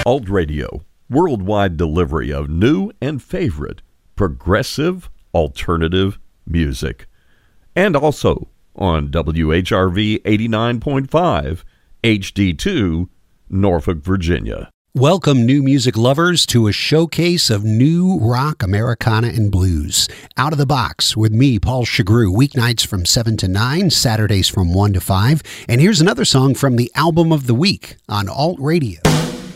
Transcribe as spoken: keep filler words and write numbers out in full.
Alt Radio, worldwide delivery of new and favorite progressive alternative music. And also on W H R V eighty-nine point five, H D two, Norfolk, Virginia. Welcome, new music lovers, to a showcase of new rock, Americana, and blues. Out of the Box with me, Paul Chagru, weeknights from seven to nine, Saturdays from one to five. And here's another song from the Album of the Week on Alt Radio.